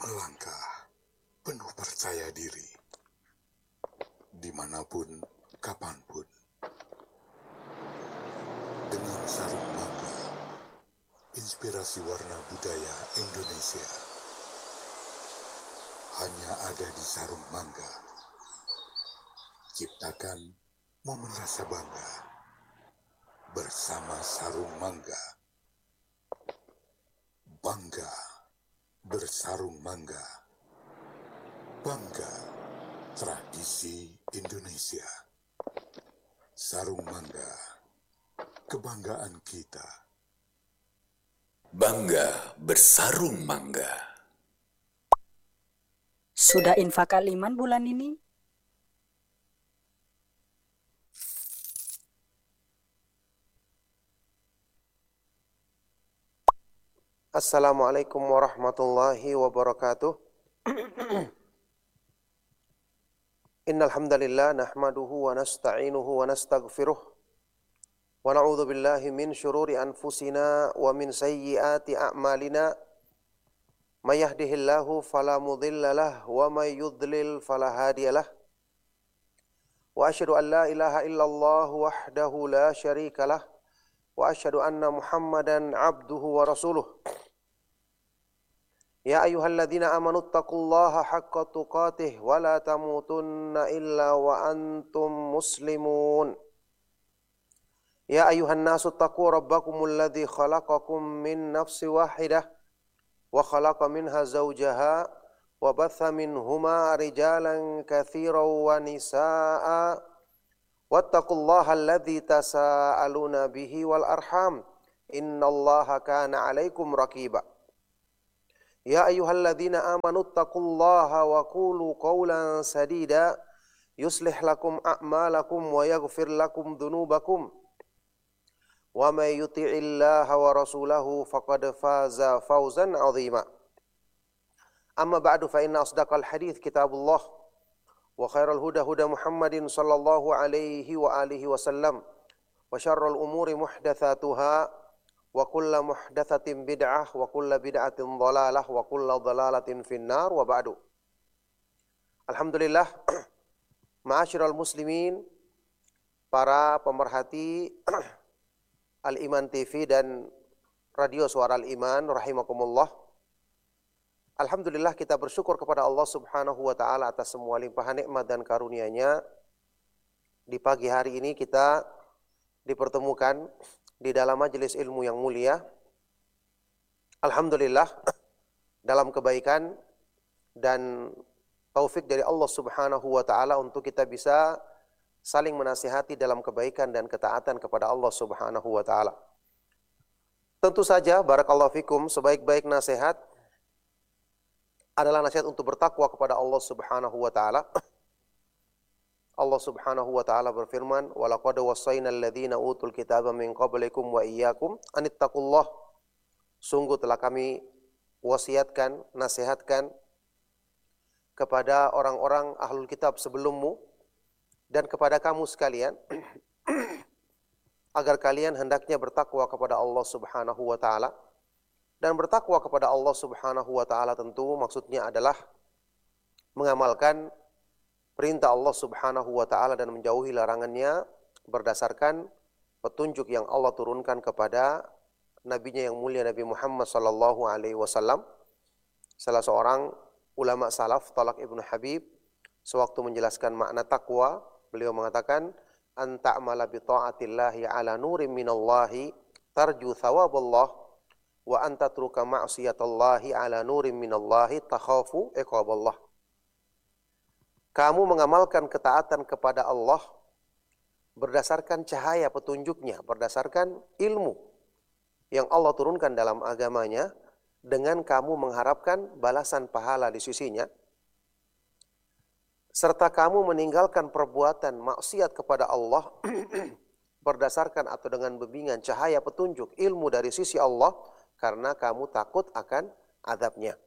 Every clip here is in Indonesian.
melangkah penuh percaya diri, dimanapun, kapanpun, dengan sarung mangga, inspirasi warna budaya Indonesia, hanya ada di sarung mangga. Ciptakan momen rasa bangga, bersama sarung mangga. Bangga bersarung mangga. Bangga tradisi Indonesia. Sarung mangga, kebanggaan kita. Bangga bersarung mangga. Sudah infak Al-Iman bulan ini? Assalamualaikum warahmatullahi wabarakatuh. Innal hamdalillah nahmaduhu wa nasta'inuhu wa nastaghfiruh wa na'udzu billahi min syururi anfusina wa min sayyiati a'malina. May yahdihillahu fala mudhillalah wa may yudlil fala hadiyalah. Wa asyhadu an la ilaha illallah wahdahu la syarikalah wa asyhadu anna Muhammadan abduhu wa rasuluh. Ya ayyuhalladzina amanu taqullaha haqqa tuqatih wa la tamutunna illa wa antum muslimun. Ya ayyuhan nasu taqu rabbakumul ladzi khalaqakum min nafsin wahidah wa khalaqa minha zawjaha wa batha minhuma rijalan katsiran wa nisaa'a wattaqullaha alladzi tasaaluna bihi wal arham innallaha kana 'alaikum raqiba. Ya ayyuhalladzina amanu taqullaha wa qulu qawlan sadida yuslih lakum a'malakum wa yaghfir lakum dhunubakum wa may yuti'illaha wa rasulahu faqad faza fawzan 'azima. Amma ba'du fa inna asdaqal hadits kitabullah wa khairal huda huda Muhammadin sallallahu alaihi wa alihi wasallam wa syarrul umuri muhdatsatuha wa kulla muhdatsatin bid'ah wa kulla bid'atin dhalalah wa kulla dhalalatin finnar wa ba'du. Alhamdulillah, ma'asyiral muslimin, para pemerhati Al-Iman TV dan Radio Suara Al-Iman rahimakumullah. Alhamdulillah, kita bersyukur kepada Allah Subhanahu wa taala atas semua limpahan nikmat dan karunia-Nya. Di pagi hari ini kita dipertemukan di dalam majelis ilmu yang mulia. Alhamdulillah, dalam kebaikan dan taufik dari Allah Subhanahu wa taala untuk kita bisa saling menasihati dalam kebaikan dan ketaatan kepada Allah Subhanahu wa taala. Tentu saja barakallahu fikum, sebaik-baik nasihat adalah nasihat untuk bertakwa kepada Allah Subhanahu wa taala. Allah Subhanahu wa taala berfirman, "Wa laqad wassayna alladziina utul kitaba min qablikum wa iyyakum anittaqullah." Sungguh telah kami wasiatkan, nasihatkan kepada orang-orang ahlul kitab sebelummu dan kepada kamu sekalian agar kalian hendaknya bertakwa kepada Allah Subhanahu wa taala. Dan bertakwa kepada Allah Subhanahu wa taala tentu maksudnya adalah mengamalkan perintah Allah Subhanahu wa taala dan menjauhi larangannya berdasarkan petunjuk yang Allah turunkan kepada nabinya yang mulia Nabi Muhammad sallallahu alaihi wasallam. Salah seorang ulama salaf, Talaq Ibnu Habib, sewaktu menjelaskan makna takwa, beliau mengatakan, an ta'mala bi ta'atillahi ala nurin minallahi tarju thawaballah wa an tatruka ma'siyatallahi ala nurin minallahi takhafu iqaballah. Kamu mengamalkan ketaatan kepada Allah berdasarkan cahaya petunjuknya, berdasarkan ilmu yang Allah turunkan dalam agamanya, dengan kamu mengharapkan balasan pahala di sisinya, serta kamu meninggalkan perbuatan maksiat kepada Allah berdasarkan atau dengan bimbingan cahaya petunjuk ilmu dari sisi Allah, karena kamu takut akan azabnya.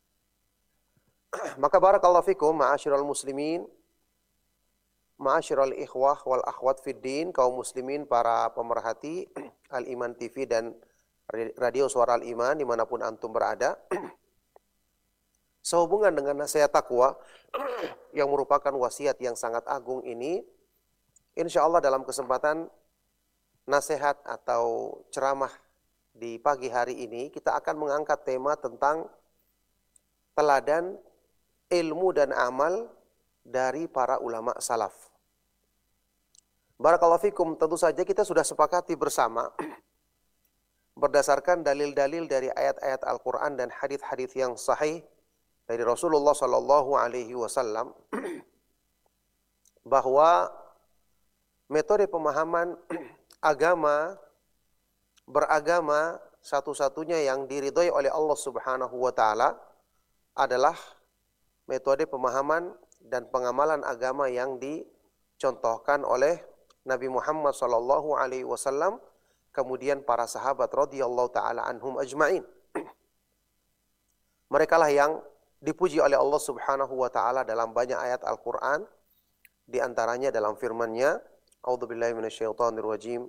Maka barakallahu fikum ma'asyiral muslimin, ma'asyiral ikhwah wal akhwat fid din, kaum muslimin, para pemerhati Al-Iman TV dan Radio Suara Al-Iman dimanapun antum berada. Sehubungan dengan nasihat takwa yang merupakan wasiat yang sangat agung ini, insya Allah dalam kesempatan nasihat atau ceramah di pagi hari ini, kita akan mengangkat tema tentang teladan ilmu dan amal dari para ulama salaf. Barakallahu fikum, tentu saja kita sudah sepakati bersama berdasarkan dalil-dalil dari ayat-ayat Al-Quran dan hadis-hadis yang sahih dari Rasulullah Sallallahu Alaihi Wasallam bahwa metode pemahaman agama beragama satu-satunya yang diridhoi oleh Allah Subhanahu wa taala adalah metode pemahaman dan pengamalan agama yang dicontohkan oleh Nabi Muhammad sallallahu alaihi wasallam, kemudian para sahabat radhiyallahu taala anhum ajmain. Mereka lah yang dipuji oleh Allah Subhanahu wa taala dalam banyak ayat Al-Qur'an, di antaranya dalam firman-Nya, A'udzubillahi minasyaitonirrajim.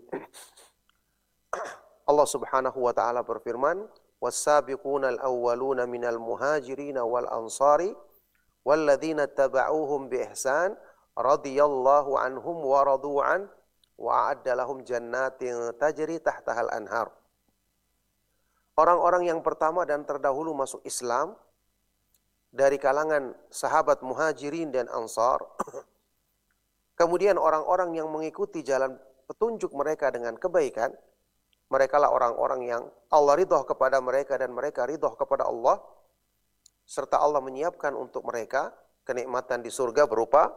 Allah Subhanahu wa taala berfirman, "Was-sabiqunal awwaluna minal muhajirin wal ansari walladzina tabauhum bi ihsan radhiyallahu anhum wa radu an wa a'adda lahum jannatin tajri tahtahal anhar." Orang-orang yang pertama dan terdahulu masuk Islam dari kalangan sahabat muhajirin dan ansar, kemudian orang-orang yang mengikuti jalan petunjuk mereka dengan kebaikan, mereka lah orang-orang yang Allah ridho kepada mereka dan mereka ridho kepada Allah, serta Allah menyiapkan untuk mereka kenikmatan di surga berupa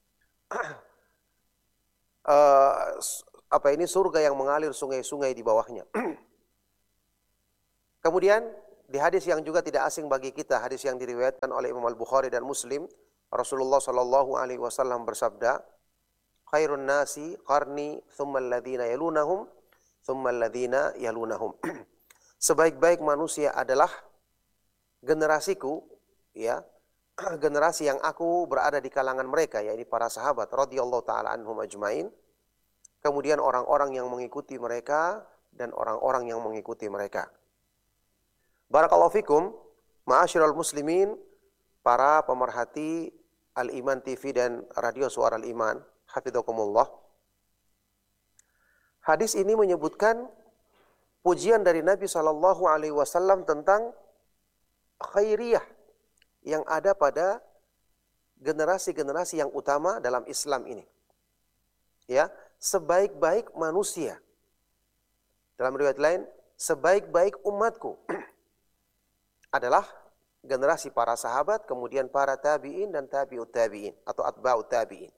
surga yang mengalir sungai-sungai di bawahnya. Kemudian di hadis yang juga tidak asing bagi kita, hadis yang diriwayatkan oleh Imam Al-Bukhari dan Muslim, Rasulullah Shallallahu Alaihi Wasallam bersabda, "Khairun nasi qarni, thumma alladhina yalunahum, thumma alladhina yalunahum." Sebaik-baik manusia adalah generasiku, ya, generasi yang aku berada di kalangan mereka, yaitu para sahabat radhiyallahu taala anhum ajmain. Kemudian orang-orang yang mengikuti mereka dan orang-orang yang mengikuti mereka. Barakallahu fikum, ma'asyiral muslimin, para pemerhati Al-Iman TV dan Radio Suara Al-Iman, hafidzakumullah. Hadis ini menyebutkan pujian dari Nabi Shallallahu Alaihi Wasallam tentang khairiyah yang ada pada generasi-generasi yang utama dalam Islam ini. Ya, sebaik-baik manusia. Dalam riwayat lain, sebaik-baik umatku adalah generasi para sahabat, kemudian para tabi'in dan tabi'ut tabi'in atau atba'ut tabi'in.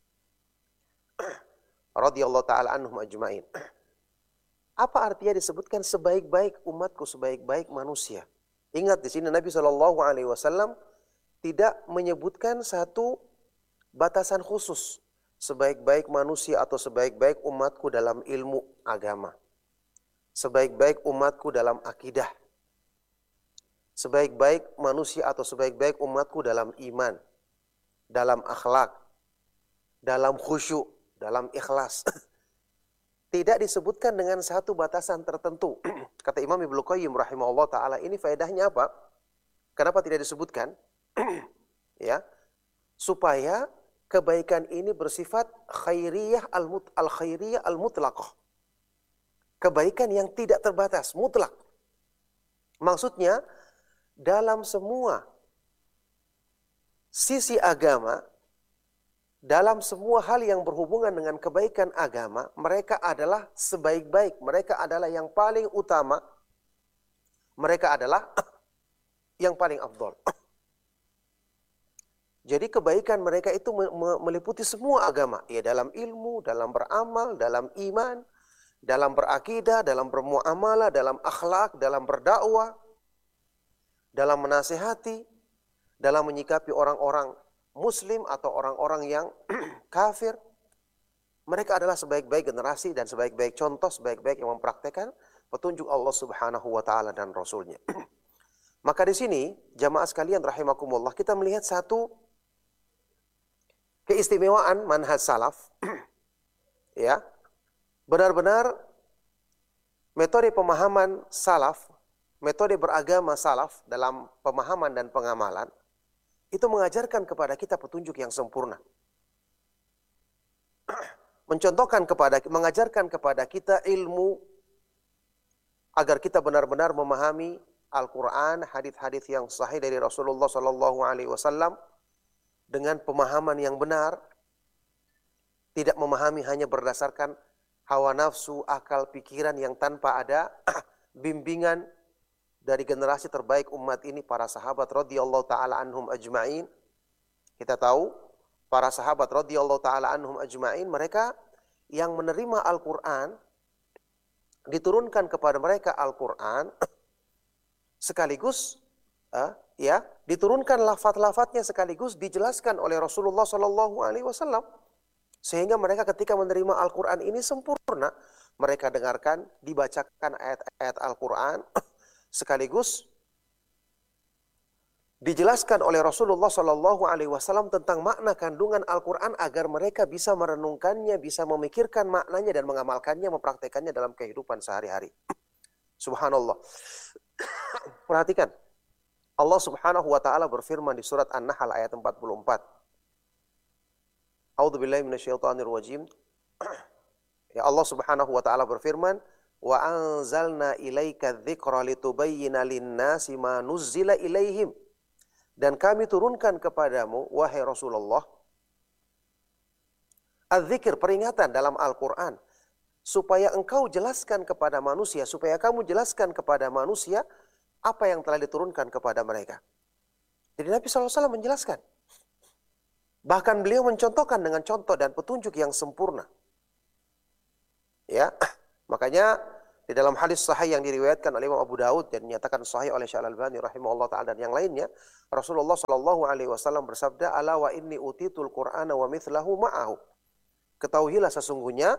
Radhiyallahu ta'ala anhum ajma'in. Apa artinya disebutkan sebaik-baik umatku, sebaik-baik manusia? Ingat di sini Nabi Shallallahu Alaihi Wasallam tidak menyebutkan satu batasan khusus, sebaik-baik manusia atau sebaik-baik umatku dalam ilmu agama, sebaik-baik umatku dalam akidah, sebaik-baik manusia atau sebaik-baik umatku dalam iman, dalam akhlak, dalam khusyuk, dalam ikhlas. Tidak disebutkan dengan satu batasan tertentu. Kata Imam Ibnu Qayyim rahimahullah ta'ala, ini faedahnya apa? Kenapa tidak disebutkan? Ya, supaya kebaikan ini bersifat khairiyah al-khairiyah al-mutlaqah. Kebaikan yang tidak terbatas, mutlak. Maksudnya, dalam semua sisi agama, dalam semua hal yang berhubungan dengan kebaikan agama, mereka adalah sebaik-baik, mereka adalah yang paling utama, mereka adalah yang paling afdol. Jadi kebaikan mereka itu meliputi semua agama, ya, dalam ilmu, dalam beramal, dalam iman, dalam berakidah, dalam bermuamalah, dalam akhlak, dalam berdakwah, dalam menasihati, dalam menyikapi orang-orang muslim atau orang-orang yang kafir. Mereka adalah sebaik-baik generasi dan sebaik-baik contoh, sebaik-baik yang mempraktekkan petunjuk Allah Subhanahu wa taala dan Rasul-Nya. Maka di sini jamaah sekalian rahimakumullah, kita melihat satu keistimewaan manhaj salaf. Ya. Benar-benar metode pemahaman salaf metode beragama salaf dalam pemahaman dan pengamalan, itu mengajarkan kepada kita petunjuk yang sempurna. Mengajarkan kepada kita ilmu agar kita benar-benar memahami Al-Quran, hadis-hadis yang sahih dari Rasulullah SAW dengan pemahaman yang benar, tidak memahami hanya berdasarkan hawa nafsu, akal, pikiran yang tanpa ada bimbingan dari generasi terbaik umat ini, para sahabat radhiyallahu taala anhum ajma'in. Kita tahu para sahabat radhiyallahu taala anhum ajma'in, mereka yang menerima Al-Quran, diturunkan kepada mereka Al-Quran sekaligus diturunkan lafaz-lafaznya sekaligus dijelaskan oleh Rasulullah SAW, sehingga mereka ketika menerima Al-Quran ini sempurna. Mereka dengarkan, dibacakan ayat-ayat Al-Quran sekaligus dijelaskan oleh Rasulullah SAW tentang makna kandungan Al-Quran agar mereka bisa merenungkannya, bisa memikirkan maknanya dan mengamalkannya, mempraktekannya dalam kehidupan sehari-hari. Subhanallah. Perhatikan, Allah Subhanahu wa taala berfirman di surat An-Nahl ayat 44. A'udzubillahi minasyaitonir rajim. Ya, Allah Subhanahu wa taala berfirman, "Wa anzalna ilaika dzikra litubayyana lin-nasi ma nuzzila ilaihim." Dan kami turunkan kepadamu, wahai Rasulullah, az-zikr, peringatan dalam Al-Quran, supaya engkau jelaskan kepada manusia, supaya kamu jelaskan kepada manusia apa yang telah diturunkan kepada mereka. Jadi Nabi SAW menjelaskan. Bahkan beliau mencontohkan dengan contoh dan petunjuk yang sempurna. Ya, makanya di dalam hadis sahih yang diriwayatkan oleh Imam Abu Daud dan dinyatakan sahih oleh Syekh Al-Albani rahimahullah taala dan yang lainnya, Rasulullah sallallahu alaihi wasallam bersabda, "Ala wa inni utitul Qur'ana wa mithlahu ma'ahu." Ketahuilah sesungguhnya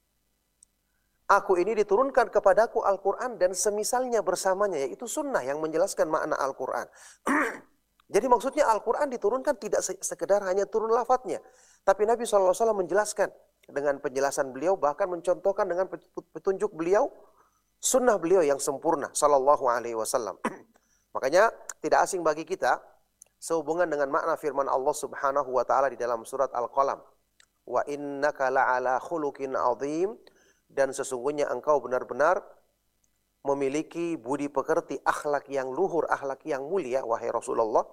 aku ini diturunkan kepadaku Al-Quran dan semisalnya bersamanya, yaitu sunnah yang menjelaskan makna Al-Quran. Jadi maksudnya Al-Quran diturunkan tidak sekedar hanya turun lafadznya, tapi Nabi SAW menjelaskan dengan penjelasan beliau, bahkan mencontohkan dengan petunjuk beliau, sunnah beliau yang sempurna sallallahu alaihi wasallam. Makanya tidak asing bagi kita sehubungan dengan makna firman Allah Subhanahu wa taala di dalam surat Al-Qalam, "Wa innaka la'ala khuluqin 'adzim." Dan sesungguhnya engkau benar-benar memiliki budi pekerti, akhlak yang luhur, akhlak yang mulia, wahai Rasulullah.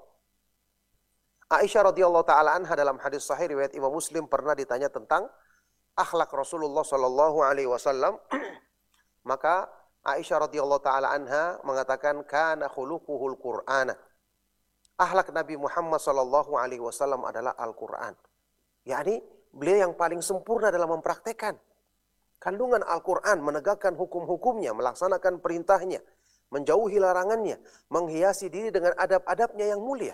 Aisyah radhiyallahu taala anha dalam hadis sahih riwayat Imam Muslim pernah ditanya tentang akhlak Rasulullah sallallahu alaihi wasallam. Maka Aisyah radhiyallahu taala anha mengatakan, kana khuluquhul Qur'ana. Akhlak Nabi Muhammad sallallahu alaihi wasallam adalah Al-Qur'an. Yakni beliau yang paling sempurna dalam mempraktekkan kandungan Al-Quran, menegakkan hukum-hukumnya, melaksanakan perintahnya, menjauhi larangannya, menghiasi diri dengan adab-adabnya yang mulia.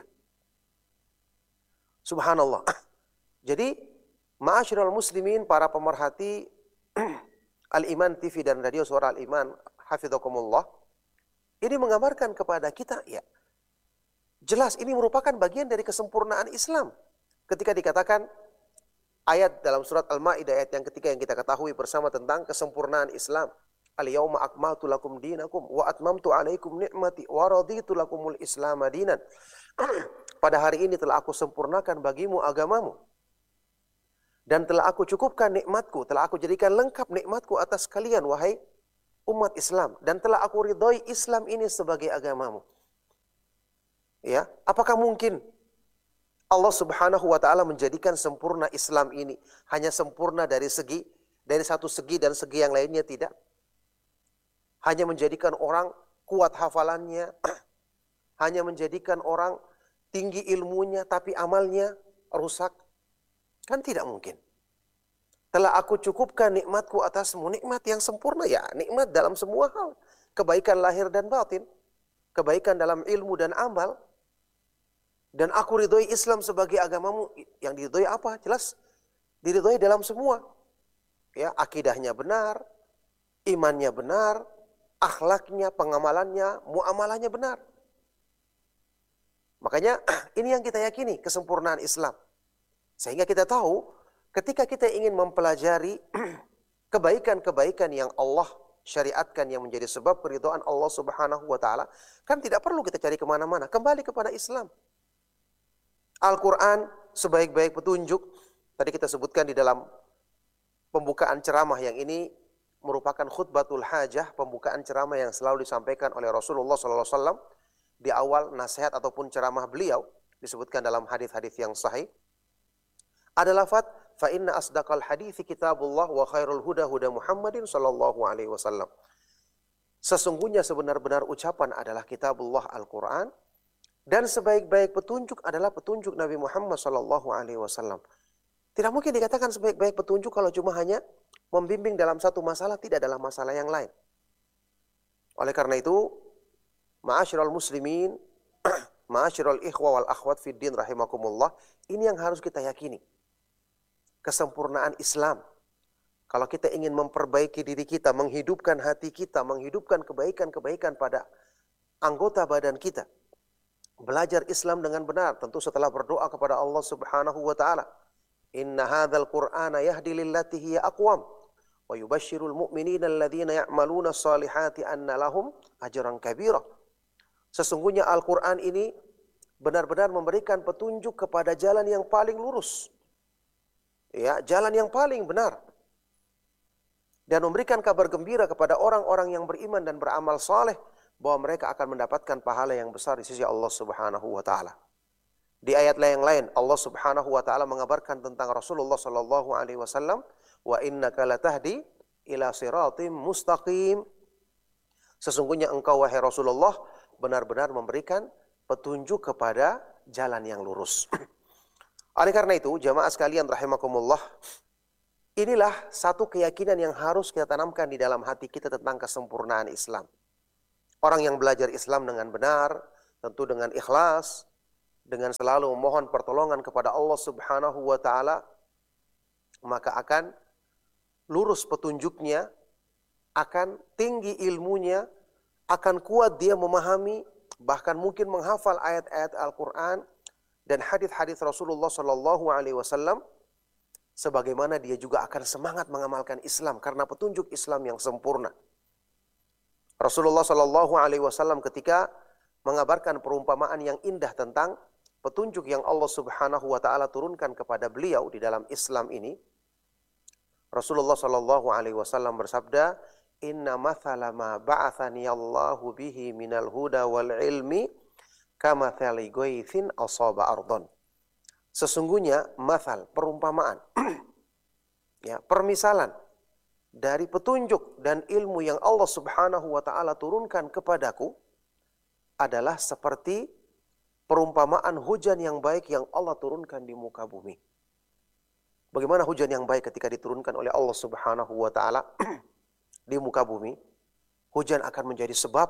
Subhanallah. Jadi, ma'asyiral muslimin, para pemerhati Al-Iman TV dan radio Suara Al-Iman, hafidhakumullah, ini menggambarkan kepada kita, ya, jelas ini merupakan bagian dari kesempurnaan Islam. Ketika dikatakan, ayat dalam surat Al-Ma'idah ayat yang ketiga yang kita ketahui bersama tentang kesempurnaan Islam. Al-yawma akmaltu lakum dinakum wa atmamtu alaikum ni'mati wa raditu lakumul Islam dinan. Pada hari ini telah aku sempurnakan bagimu agamamu. Dan telah aku cukupkan nikmatku, telah aku jadikan lengkap nikmatku atas kalian, wahai umat Islam. Dan telah aku ridhoi Islam ini sebagai agamamu. Ya, apakah mungkin Allah Subhanahu wa taala menjadikan sempurna Islam ini hanya sempurna dari satu segi dan segi yang lainnya tidak? Hanya menjadikan orang kuat hafalannya, hanya menjadikan orang tinggi ilmunya tapi amalnya rusak? Kan tidak mungkin. Telah aku cukupkan nikmatku atasmu, nikmat yang sempurna, ya, nikmat dalam semua hal, kebaikan lahir dan batin, kebaikan dalam ilmu dan amal. Dan aku ridhoi Islam sebagai agamamu. Yang diridhoi apa? Jelas diridhoi dalam semua. Ya, akidahnya benar, imannya benar, akhlaknya, pengamalannya, muamalahnya benar. Makanya ini yang kita yakini, kesempurnaan Islam. Sehingga kita tahu ketika kita ingin mempelajari kebaikan-kebaikan yang Allah syariatkan yang menjadi sebab keridhaan Allah Subhanahu wa taala, kan tidak perlu kita cari kemana-mana, kembali kepada Islam. Al-Quran sebaik-baik petunjuk, tadi kita sebutkan di dalam pembukaan ceramah yang ini merupakan khutbatul hajah, pembukaan ceramah yang selalu disampaikan oleh Rasulullah SAW di awal nasihat ataupun ceramah beliau, disebutkan dalam hadis-hadis yang sahih. Ada lafaz fa inna asdaqal hadithi kitabullah wa khairul huda huda Muhammadin sallallahu alaihi wasallam. Sesungguhnya sebenar-benar ucapan adalah kitabullah Al-Quran, dan sebaik-baik petunjuk adalah petunjuk Nabi Muhammad sallallahu alaihi wasallam. Tidak mungkin dikatakan sebaik-baik petunjuk kalau cuma hanya membimbing dalam satu masalah, tidak dalam masalah yang lain. Oleh karena itu, ma'asyiral muslimin, ma'asyiral ikhwa wal akhwat fid din rahimakumullah, ini yang harus kita yakini. Kesempurnaan Islam. Kalau kita ingin memperbaiki diri kita, menghidupkan hati kita, menghidupkan kebaikan-kebaikan pada anggota badan kita, belajar Islam dengan benar, tentu setelah berdoa kepada Allah Subhanahu wa taala. Inna hadzal Qur'ana yahdi lillati hiya aqwam wa yubashshirul mu'minina alladhina ya'maluna shalihati anna lahum ajran kabira. Sesungguhnya Al-Qur'an ini benar-benar memberikan petunjuk kepada jalan yang paling lurus. Ya, jalan yang paling benar. Dan memberikan kabar gembira kepada orang-orang yang beriman dan beramal saleh bahwa mereka akan mendapatkan pahala yang besar di sisi Allah Subhanahu wa taala. Di ayat yang lain Allah Subhanahu wa taala mengabarkan tentang Rasulullah sallallahu alaihi wasallam, wa innaka latahdi ila siratim mustaqim. Sesungguhnya engkau wahai Rasulullah benar-benar memberikan petunjuk kepada jalan yang lurus. Oleh karena itu, jamaah sekalian rahimakumullah, inilah satu keyakinan yang harus kita tanamkan di dalam hati kita tentang kesempurnaan Islam. Orang yang belajar Islam dengan benar, tentu dengan ikhlas, dengan selalu memohon pertolongan kepada Allah Subhanahu wa taala, maka akan lurus petunjuknya, akan tinggi ilmunya, akan kuat dia memahami, bahkan mungkin menghafal ayat-ayat Al-Quran dan hadis-hadis Rasulullah sallallahu alaihi wasallam, sebagaimana dia juga akan semangat mengamalkan Islam karena petunjuk Islam yang sempurna. Rasulullah sallallahu alaihi wasallam ketika mengabarkan perumpamaan yang indah tentang petunjuk yang Allah Subhanahu wa taala turunkan kepada beliau di dalam Islam ini, Rasulullah sallallahu alaihi wasallam bersabda, "Inna mathala ma ba'athani Allahu bihi minal huda wal ilmi kamathali ghaithin asaba ardon." Sesungguhnya mathal, perumpamaan, ya, permisalan dari petunjuk dan ilmu yang Allah Subhanahu wa taala turunkan kepadaku adalah seperti perumpamaan hujan yang baik yang Allah turunkan di muka bumi. Bagaimana hujan yang baik ketika diturunkan oleh Allah Subhanahu wa taala di muka bumi? Hujan akan menjadi sebab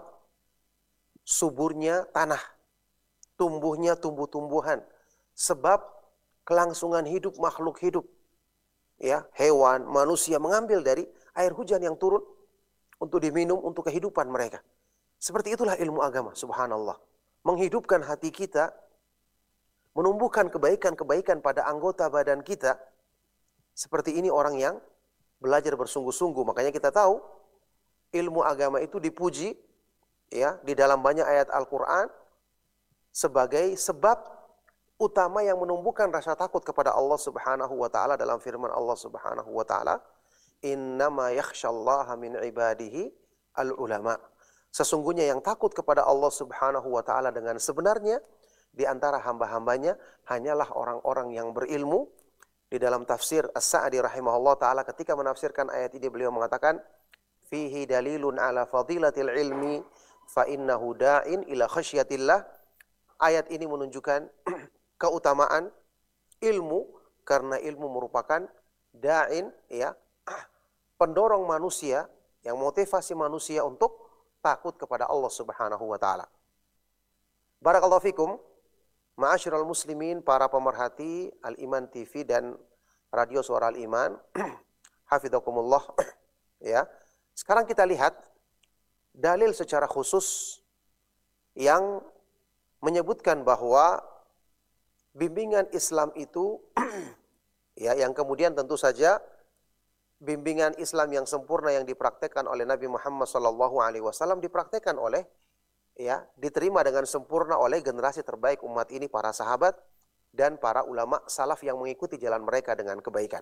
suburnya tanah, tumbuhnya tumbuh-tumbuhan, sebab kelangsungan hidup makhluk hidup. Ya, hewan, manusia mengambil dari air hujan yang turun untuk diminum untuk kehidupan mereka. Seperti itulah ilmu agama, subhanallah. Menghidupkan hati kita, menumbuhkan kebaikan-kebaikan pada anggota badan kita. Seperti ini orang yang belajar bersungguh-sungguh. Makanya kita tahu ilmu agama itu dipuji ya di dalam banyak ayat Al-Qur'an sebagai sebab utama yang menumbuhkan rasa takut kepada Allah Subhanahu wa taala dalam firman Allah Subhanahu wa taala, "Innama yakhsyallaha min ibadihi al-ulama." Sesungguhnya yang takut kepada Allah Subhanahu wa taala dengan sebenarnya di antara hamba-hambanya hanyalah orang-orang yang berilmu. Di dalam tafsir As-Sa'di rahimahullah taala ketika menafsirkan ayat ini beliau mengatakan, "Fihi dalilun ala fadilatil ilmi fa innahu da'in ila khasyatillah." Ayat ini menunjukkan keutamaan ilmu karena ilmu merupakan da'in, ya, pendorong manusia yang motivasi manusia untuk takut kepada Allah Subhanahu wa taala. Barakallahu fikum, ma'asyiral muslimin, para pemerhati Al-Iman TV dan Radio Suara Al-Iman, hafizakumullah. Ya. Sekarang kita lihat dalil secara khusus yang menyebutkan bahwa bimbingan Islam itu ya, yang kemudian tentu saja bimbingan Islam yang sempurna yang dipraktekkan oleh Nabi Muhammad SAW dipraktekkan oleh, ya, diterima dengan sempurna oleh generasi terbaik umat ini, para sahabat dan para ulama salaf yang mengikuti jalan mereka dengan kebaikan.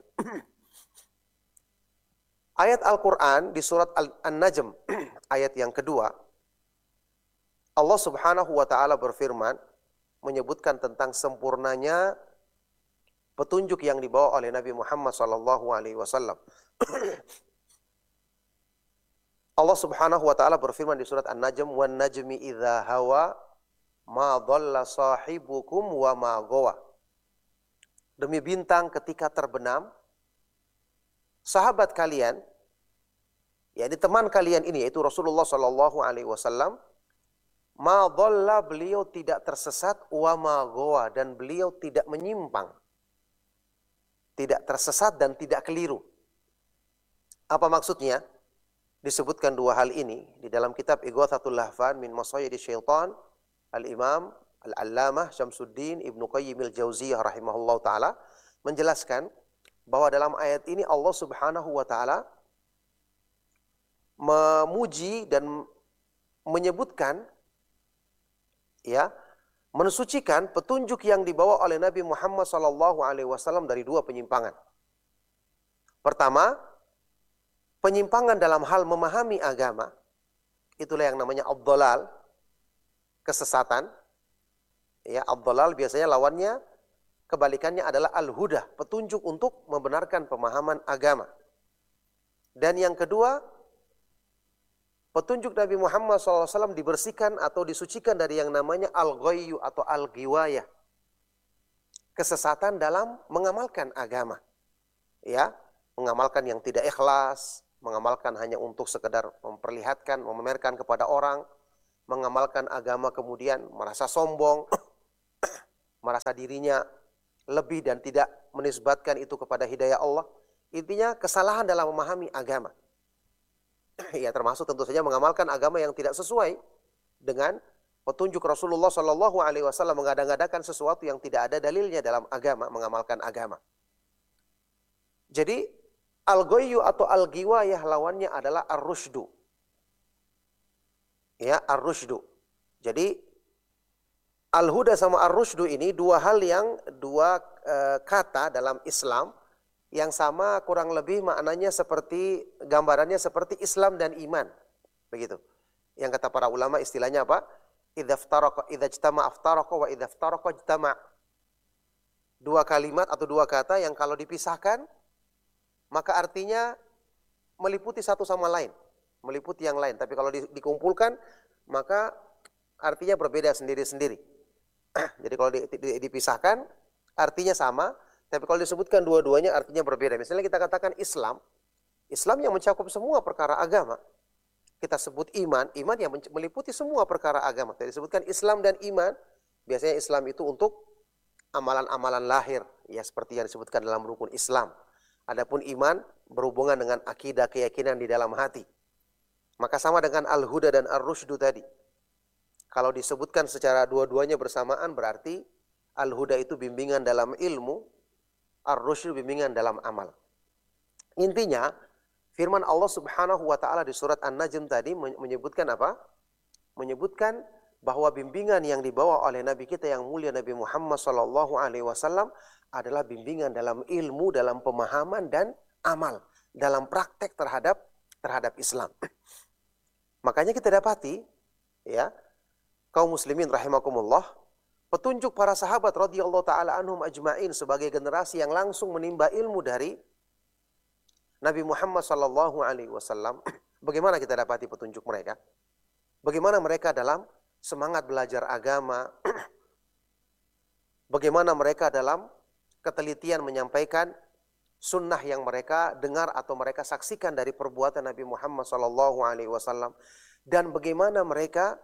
Ayat Al-Quran di surat An-Najm, ayat yang kedua, Allah Subhanahu wa Ta'ala berfirman, menyebutkan tentang sempurnanya petunjuk yang dibawa oleh Nabi Muhammad SAW. Allah Subhanahu wa Ta'ala berfirman di surat An-Najm, "Wan najmi idza hawa ma dhalla sahibukum wa ma ghawa." Demi bintang ketika terbenam, sahabat kalian, yakni teman kalian ini, yaitu Rasulullah sallallahu alaihi wasallam, ma dhalla, beliau tidak tersesat, wa ma ghawa, dan beliau tidak menyimpang. Tidak tersesat dan tidak keliru. Apa maksudnya? Disebutkan dua hal ini di dalam kitab Ighathatul Lahfan min Masayyidi Syaitan, Al-Imam Al-Allamah Syamsuddin Ibnu Qayyim Al-Jauziyah rahimahullah ta'ala menjelaskan bahwa dalam ayat ini Allah Subhanahu wa Ta'ala memuji dan menyebutkan, ya, mensucikan petunjuk yang dibawa oleh Nabi Muhammad SAW dari dua penyimpangan. Pertama, penyimpangan dalam hal memahami agama, itulah yang namanya ad-dhalal, kesesatan. Ya, ad-dhalal biasanya lawannya, kebalikannya adalah al-huda, petunjuk untuk membenarkan pemahaman agama. Dan yang kedua, petunjuk Nabi Muhammad SAW dibersihkan atau disucikan dari yang namanya al-ghayyu atau al-ghiwayah, kesesatan dalam mengamalkan agama. Ya, mengamalkan yang tidak ikhlas, mengamalkan hanya untuk sekedar memperlihatkan, memamerkan kepada orang, mengamalkan agama kemudian merasa sombong, merasa dirinya lebih dan tidak menisbatkan itu kepada hidayah Allah. Intinya kesalahan dalam memahami agama. Ya, termasuk tentu saja mengamalkan agama yang tidak sesuai dengan petunjuk Rasulullah Shallallahu Alaihi Wasallam, mengada-ngadakan sesuatu yang tidak ada dalilnya dalam agama, mengamalkan agama. Jadi al-ghayyu atau al-ghiwayah lawannya adalah ar-rusydu. Ya, ar-rusydu. Jadi al-huda sama ar-rusydu ini dua kata dalam Islam yang sama, kurang lebih maknanya seperti, gambarannya seperti Islam dan iman. Begitu. Yang kata para ulama istilahnya apa? Idza ijtama'a iftaraqa wa idza iftaraqa ijtama'. Dua kalimat atau dua kata yang kalau dipisahkan maka artinya meliputi satu sama lain, meliputi yang lain. Tapi kalau dikumpulkan maka artinya berbeda sendiri-sendiri. Jadi kalau dipisahkan artinya sama, tapi kalau disebutkan dua-duanya artinya berbeda. Misalnya kita katakan Islam, Islam yang mencakup semua perkara agama. Kita sebut iman, iman yang meliputi semua perkara agama. Jadi disebutkan Islam dan iman, biasanya Islam itu untuk amalan-amalan lahir, ya seperti yang disebutkan dalam rukun Islam. Adapun iman berhubungan dengan akidah, keyakinan di dalam hati. Maka sama dengan al-huda dan ar-rusydu tadi. Kalau disebutkan secara dua-duanya bersamaan berarti al-huda itu bimbingan dalam ilmu, ar-rusydu bimbingan dalam amal. Intinya, firman Allah Subhanahu wa Ta'ala di surat An-Najm tadi menyebutkan apa? Menyebutkan bahwa bimbingan yang dibawa oleh Nabi kita yang mulia Nabi Muhammad SAW adalah bimbingan dalam ilmu, dalam pemahaman dan amal, dalam praktek terhadap Islam. Makanya kita dapati, ya, kaum muslimin rahimakumullah, petunjuk para sahabat radhiyallahu taala anhum ajma'in sebagai generasi yang langsung menimba ilmu dari Nabi Muhammad sallallahu alaihi wasallam. Bagaimana kita dapati petunjuk mereka? Bagaimana mereka dalam semangat belajar agama? Bagaimana mereka dalam ketelitian menyampaikan sunnah yang mereka dengar atau mereka saksikan dari perbuatan Nabi Muhammad SAW, dan bagaimana mereka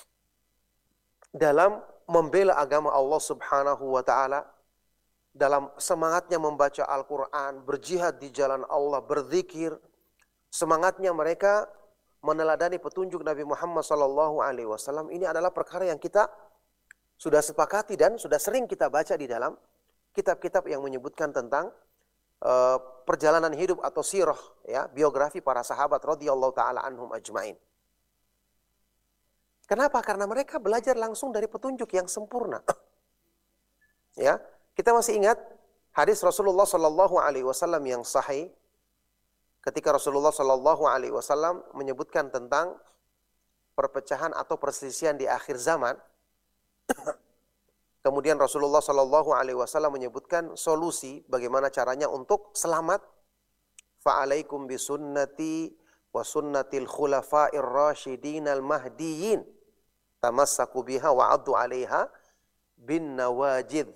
dalam membela agama Allah Subhanahu wa Ta'ala, dalam semangatnya membaca Al-Quran, berjihad di jalan Allah, berzikir, semangatnya mereka meneladani petunjuk Nabi Muhammad SAW. Ini adalah perkara yang kita sudah sepakati dan sudah sering kita baca di dalam kitab-kitab yang menyebutkan tentang perjalanan hidup atau sirah, ya, biografi para sahabat radhiyallahu taala anhum ajmain. Kenapa? Karena mereka belajar langsung dari petunjuk yang sempurna. Ya, kita masih ingat hadis Rasulullah Shallallahu Alaihi Wasallam yang sahih, ketika Rasulullah Shallallahu Alaihi Wasallam menyebutkan tentang perpecahan atau perselisihan di akhir zaman. Kemudian Rasulullah Shallallahu Alaihi Wasallam menyebutkan solusi bagaimana caranya untuk selamat. Fa'alaikum bisunnati wa sunnatil khulafa'ir rasyidin al mahdiyyin tamassaku biha wa 'addu 'alaiha bin nawajid.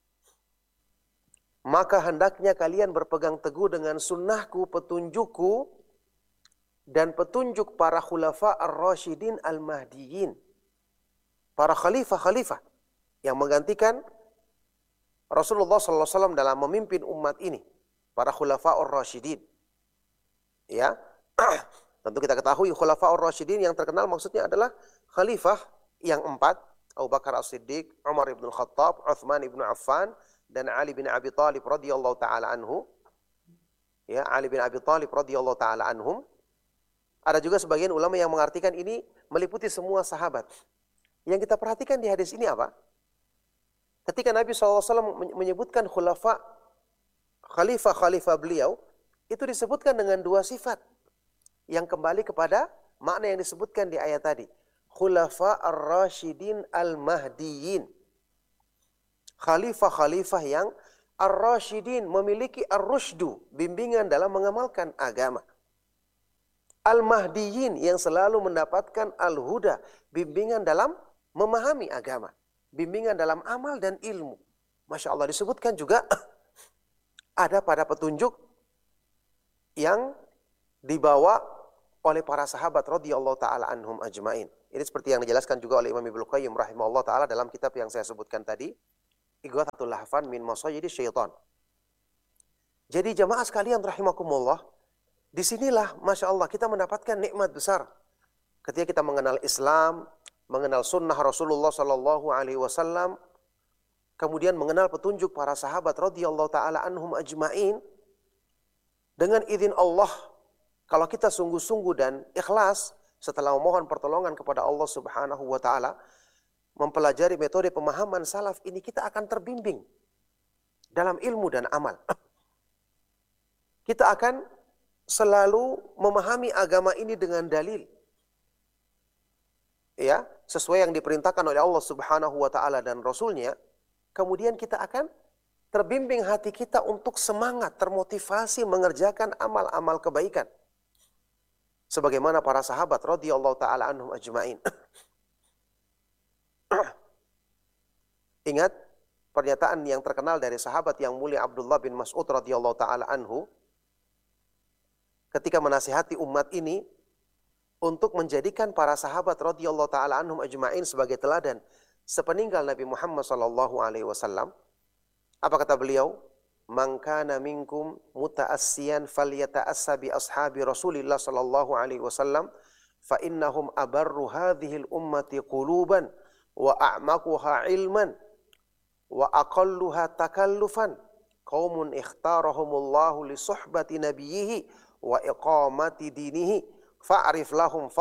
Maka hendaknya kalian berpegang teguh dengan sunnahku, petunjukku, dan petunjuk para khulafa ar-rasyidin al-mahdiyyin. Para khalifah-khalifah yang menggantikan Rasulullah SAW dalam memimpin umat ini. Para khulafa ar-rasyidin. Ya, tentu kita ketahui khulafa ar-rasyidin yang terkenal maksudnya adalah khalifah yang 4. Abu Bakar As-Siddiq, Umar ibn Khattab, Uthman ibn Affan, dan Ali bin Abi Thalib radhiyallahu taala anhu. Ya, Ali bin Abi Thalib radhiyallahu taala anhum. Ada juga sebagian ulama yang mengartikan ini meliputi semua sahabat. Yang kita perhatikan di hadis ini apa? Ketika Nabi SAW menyebutkan khalifah beliau, itu disebutkan dengan 2 sifat yang kembali kepada makna yang disebutkan di ayat tadi. Khulafa ar-rasyidin al-mahdiyyin. Khalifah-khalifah yang ar-rasyidin, memiliki ar-rusydu, bimbingan dalam mengamalkan agama. Al-mahdiyyin, yang selalu mendapatkan al-huda, bimbingan dalam memahami agama. Bimbingan dalam amal dan ilmu. Masya Allah, disebutkan juga ada pada petunjuk yang dibawa oleh para sahabat radhiyallahu taala anhum ajmain. Ini seperti yang dijelaskan juga oleh Imam Ibnu Qayyim rahimahullah taala dalam kitab yang saya sebutkan tadi, Ighathatul Lahfan min Masayyidi Syaitan. Jadi jamaah sekalian rahimakumullah, disinilah Masya Allah kita mendapatkan nikmat besar. Ketika kita mengenal Islam, mengenal sunnah Rasulullah Sallallahu Alaihi Wasallam, kemudian mengenal petunjuk para sahabat radhiyallahu taala anhum ajmain, dengan izin Allah, kalau kita sungguh-sungguh dan ikhlas setelah memohon pertolongan kepada Allah Subhanahu wa taala, mempelajari metode pemahaman salaf ini, kita akan terbimbing dalam ilmu dan amal. Kita akan selalu memahami agama ini dengan dalil. Ya, sesuai yang diperintahkan oleh Allah Subhanahu wa taala dan Rasulnya. Kemudian kita akan terbimbing hati kita untuk semangat, termotivasi mengerjakan amal-amal kebaikan. Sebagaimana para sahabat radhiyallahu taala anhum ajmain. Ingat pernyataan yang terkenal dari sahabat yang mulia Abdullah bin Mas'ud radhiyallahu taala anhu ketika menasihati umat ini untuk menjadikan para sahabat radhiyallahu taala anhum ajmain sebagai teladan sepeninggal Nabi Muhammad sallallahu alaihi wasallam. Apa kata beliau? Man kana minkum muta'assiyan falyata'assa bi ashabi Rasulillah sallallahu alaihi wasallam fa innahum abarru hadhihi al-ummati quluban wa a'maquha ilman wa aqalluha takallufan qaumun ikhtarahumullahu li suhbati nabiyhi wa iqamati dinihi fa'rifu lahum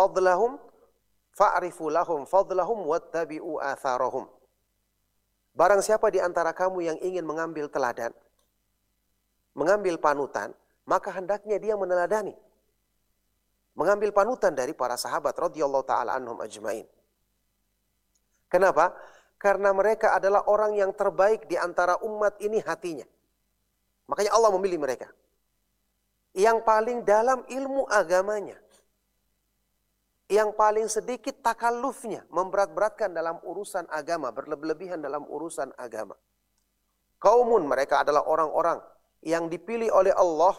fadlahum wattabi'u atharahum. Barang siapa di antara kamu yang ingin mengambil teladan, mengambil panutan, maka hendaknya dia meneladani, mengambil panutan dari para sahabat radhiyallahu taala anhum ajmain. Kenapa? Karena mereka adalah orang yang terbaik di antara umat ini hatinya. Makanya Allah memilih mereka. Yang paling dalam ilmu agamanya. Yang paling sedikit takallufnya, memberat-beratkan dalam urusan agama, berlebihan dalam urusan agama. Qaumun, mereka adalah orang-orang yang dipilih oleh Allah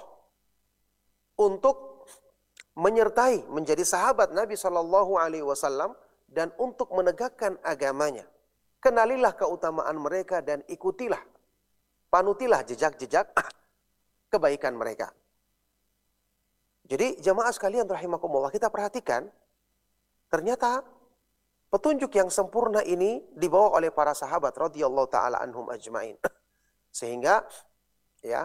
untuk menyertai, menjadi sahabat Nabi Shallallahu Alaihi Wasallam dan untuk menegakkan agamanya. Kenalilah keutamaan mereka dan ikutilah, panutilah jejak-jejak kebaikan mereka. Jadi jamaah sekalian rahimakumullah, kita perhatikan ternyata petunjuk yang sempurna ini dibawa oleh para sahabat radhiyallahu taala anhum ajmain. Sehingga ya,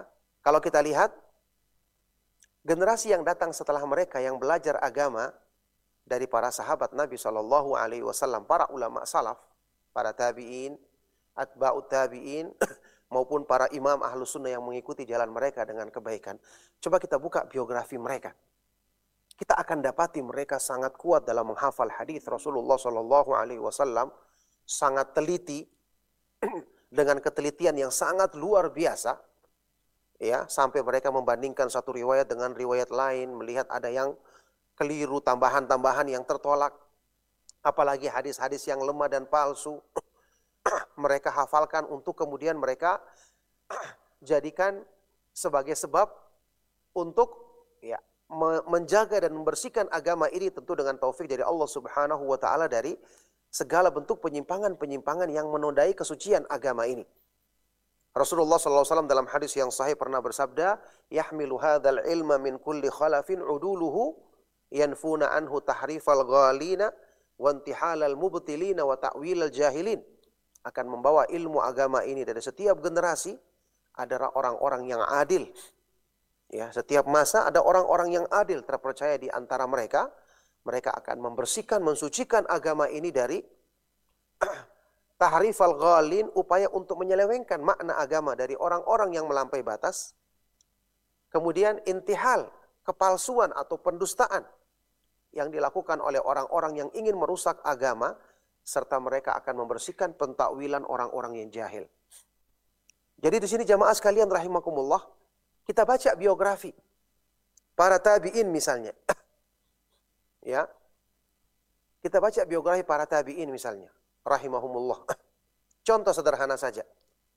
Kalau kita lihat, generasi yang datang setelah mereka yang belajar agama dari para sahabat Nabi SAW, para ulama salaf, para tabi'in, atba'ut tabi'in, maupun para imam ahlus sunnah yang mengikuti jalan mereka dengan kebaikan. Coba kita buka biografi mereka. Kita akan dapati mereka sangat kuat dalam menghafal hadis Rasulullah SAW, sangat teliti, dengan ketelitian yang sangat luar biasa, ya, sampai mereka membandingkan satu riwayat dengan riwayat lain, melihat ada yang keliru, tambahan-tambahan yang tertolak, apalagi hadis-hadis yang lemah dan palsu, mereka hafalkan untuk kemudian mereka jadikan sebagai sebab untuk ya menjaga dan membersihkan agama ini, tentu dengan taufik dari Allah Subhanahu wa taala dari segala bentuk penyimpangan-penyimpangan yang menodai kesucian agama ini. Rasulullah SAW dalam hadis yang sahih pernah bersabda, "Yahmilu hadzal ilma min kulli khalafin uduluhu yanfuna anhu tahrifal ghalina wa intihalal mubtilina wa ta'wilal jahilin." Akan membawa ilmu agama ini dari setiap generasi adalah orang-orang yang adil. Ya, setiap masa ada orang-orang yang adil terpercaya di antara mereka. Mereka akan membersihkan, mensucikan agama ini dari tahrifal ghalin, upaya untuk menyelewengkan makna agama dari orang-orang yang melampaui batas. Kemudian intihal, kepalsuan atau pendustaan yang dilakukan oleh orang-orang yang ingin merusak agama, serta mereka akan membersihkan pentakwilan orang-orang yang jahil. Jadi di sini jamaah sekalian rahimakumullah, kita baca biografi para tabi'in misalnya. Ya. Kita baca biografi para tabi'in misalnya, rahimahumullah. Contoh sederhana saja.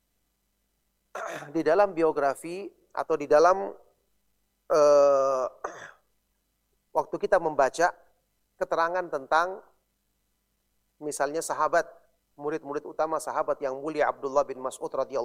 Di dalam biografi atau di dalam waktu kita membaca keterangan tentang misalnya sahabat, murid-murid utama sahabat yang mulia Abdullah bin Mas'ud radhiyallahu